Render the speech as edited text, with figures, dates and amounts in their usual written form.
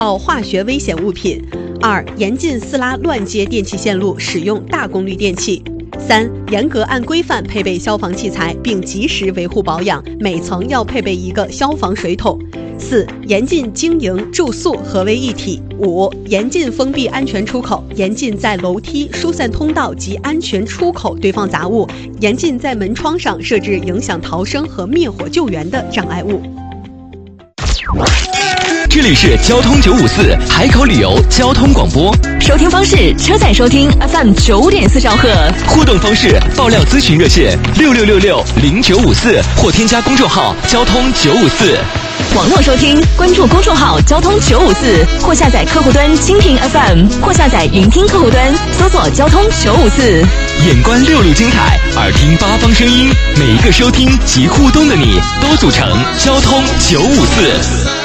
化学危险物品。2、严禁私拉乱接电气线路，使用大功率电器。3、严格按规范配备消防器材，并及时维护保养，每层要配备一个消防水桶。4、严禁经营、住宿合为一体。5、严禁封闭安全出口，严禁在楼梯、疏散通道及安全出口堆放杂物，严禁在门窗上设置影响逃生和灭火救援的障碍物。 这里是交通954海口旅游交通广播， 收听方式：车载收听 FM 9.4兆赫， 互动方式：爆料咨询热线66660954或添加公众号交通954。 网络收听，关注公众号交通954，或下载客户端蜻蜓 FM， 或下载云听客户端，搜索交通954。 眼观6路精彩，耳听8方声音，每一个收听及互动的你，都组成交通954。